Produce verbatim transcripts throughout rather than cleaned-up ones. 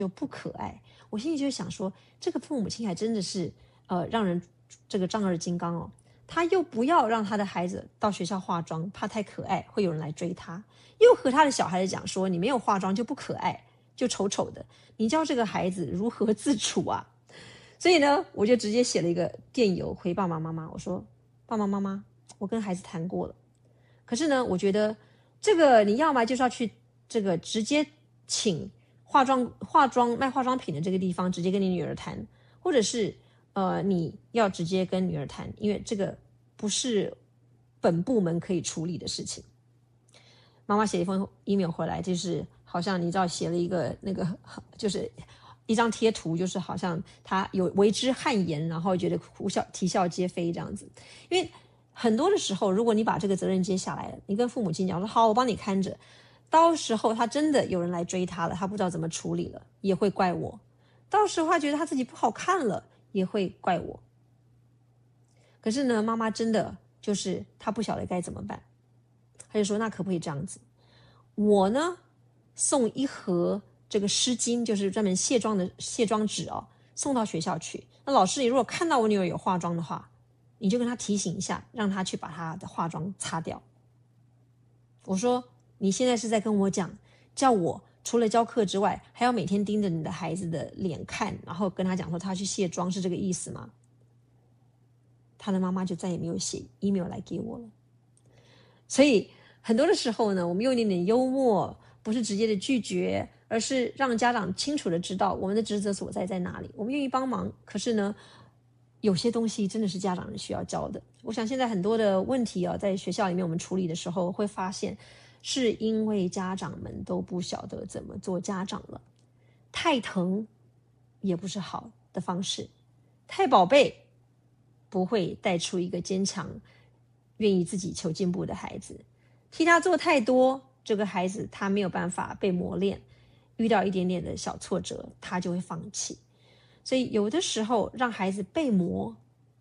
就不可爱。我心里就想说，这个父母亲还真的是呃让人这个丈二金刚哦。他又不要让他的孩子到学校化妆，怕太可爱会有人来追他，又和他的小孩子讲说，你没有化妆就不可爱，就丑丑的，你教这个孩子如何自处啊？所以呢，我就直接写了一个电邮回爸爸妈妈，我说，爸爸妈妈，我跟孩子谈过了，可是呢，我觉得这个你要么就是要去这个直接请化妆化妆卖化妆品的这个地方直接跟你女儿谈，或者是呃你要直接跟女儿谈，因为这个不是本部门可以处理的事情。妈妈写一封 email 回来，就是好像你知道写了一个那个就是一张贴图，就是好像他有为之汗颜，然后觉得哭笑啼笑皆非这样子。因为很多的时候，如果你把这个责任接下来了，你跟父母亲讲说好，我帮你看着，到时候他真的有人来追他了，他不知道怎么处理了，也会怪我。到时候他觉得他自己不好看了，也会怪我。可是呢，妈妈真的就是她不晓得该怎么办，她就说那可不可以这样子？我呢送一盒这个湿巾，就是专门卸妆的卸妆纸哦，送到学校去。那老师，你如果看到我女儿有化妆的话，你就跟她提醒一下，让她去把她的化妆擦掉。我说你现在是在跟我讲，叫我除了教课之外，还要每天盯着你的孩子的脸看，然后跟他讲说他去卸妆，是这个意思吗？他的妈妈就再也没有写 email 来给我了。所以很多的时候呢，我们用一点点幽默，不是直接的拒绝，而是让家长清楚的知道我们的职责所在在哪里。我们愿意帮忙，可是呢，有些东西真的是家长人需要教的。我想现在很多的问题啊，在学校里面我们处理的时候，会发现是因为家长们都不晓得怎么做家长了。太疼也不是好的方式，太宝贝不会带出一个坚强愿意自己求进步的孩子。替他做太多，这个孩子他没有办法被磨练，遇到一点点的小挫折他就会放弃。所以有的时候让孩子被磨，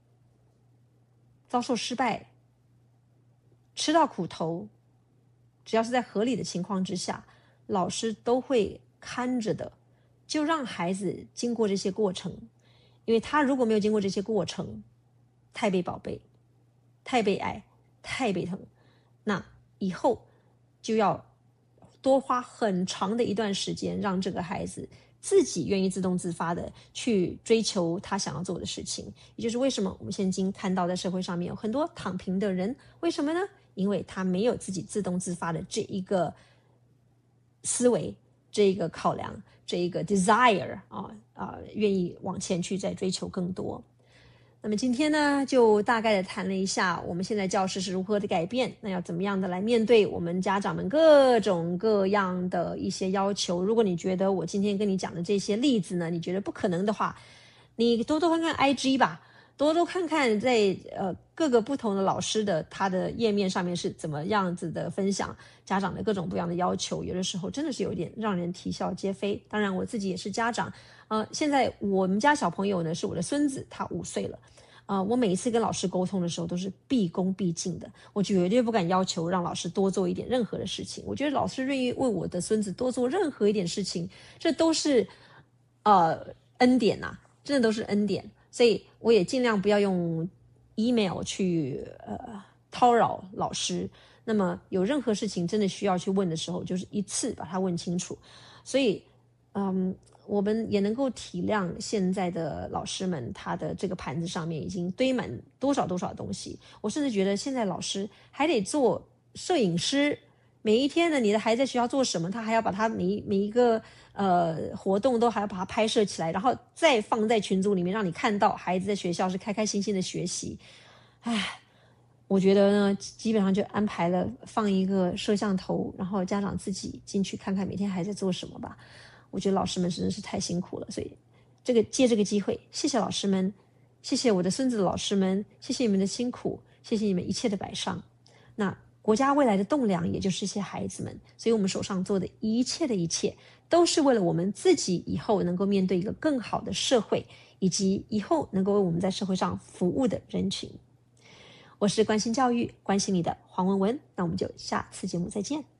遭受失败，吃到苦头，只要是在合理的情况之下，老师都会看着的，就让孩子经过这些过程。因为他如果没有经过这些过程，太被宝贝，太被爱，太被疼，那以后就要多花很长的一段时间，让这个孩子自己愿意自动自发的去追求他想要做的事情。也就是为什么我们现今看到在社会上面有很多躺平的人，为什么呢？因为他没有自己自动自发的这一个思维，这一个考量，这一个 desire 啊啊，愿意往前去再追求更多。那么今天呢，就大概的谈了一下我们现在教室是如何的改变，那要怎么样的来面对我们家长们各种各样的一些要求。如果你觉得我今天跟你讲的这些例子呢，你觉得不可能的话，你多多看看 I G 吧，多多看看在呃各个不同的老师的他的页面上面是怎么样子的分享家长的各种不一样的要求，有的时候真的是有点让人啼笑皆非。当然我自己也是家长，呃，现在我们家小朋友呢是我的孙子，他五岁了。呃，我每一次跟老师沟通的时候都是毕恭毕敬的，我绝对不敢要求让老师多做一点任何的事情。我觉得老师愿意为我的孙子多做任何一点事情，这都是呃恩典呐、啊，真的都是恩典。所以我也尽量不要用 email 去呃叨扰老师。那么有任何事情真的需要去问的时候，就是一次把它问清楚。所以嗯。我们也能够体谅现在的老师们，他的这个盘子上面已经堆满多少多少东西。我甚至觉得现在老师还得做摄影师，每一天呢，你的孩子在学校做什么，他还要把他每每一个呃活动都还要把它拍摄起来，然后再放在群组里面，让你看到孩子在学校是开开心心的学习。唉，我觉得呢，基本上就安排了放一个摄像头，然后家长自己进去看看每天孩子在做什么吧。我觉得老师们真的是太辛苦了，所以这个借这个机会，谢谢老师们，谢谢我的孙子的老师们，谢谢你们的辛苦，谢谢你们一切的摆上。那国家未来的栋梁也就是这些孩子们，所以我们手上做的一切的一切，都是为了我们自己以后能够面对一个更好的社会，以及以后能够为我们在社会上服务的人群。我是关心教育，关心你的黄文文，那我们就下次节目再见。